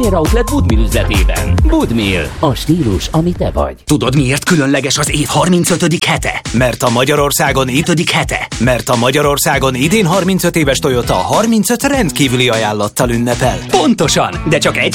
Outlet Budmil üzletében. Budmil, a stílus, ami te vagy. Tudod, miért különleges az év 35. hete? Mert a Magyarországon 5. hete. Mert a Magyarországon idén 35 éves Toyota 35 rendkívüli ajánlattal ünnepel. Pontosan, de csak egy